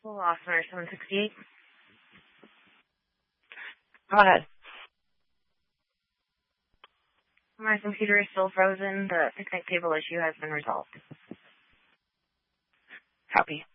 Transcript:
Lost Runner 768. Go ahead. My computer is still frozen. The picnic table issue has been resolved. Copy.